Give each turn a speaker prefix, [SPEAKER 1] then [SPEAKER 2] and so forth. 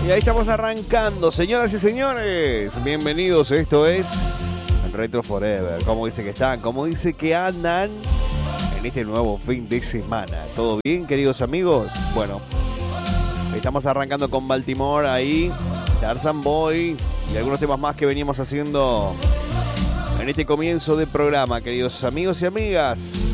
[SPEAKER 1] Y ahí estamos arrancando, señoras y señores. Bienvenidos, esto es Retro Forever. ¿Cómo dice que están? ¿Cómo dice que andan en este nuevo fin de semana? ¿Todo bien, queridos amigos? Bueno, estamos arrancando con Baltimore ahí, Tarzan Boy y algunos temas más que veníamos haciendo en este comienzo de programa, queridos amigos y amigas.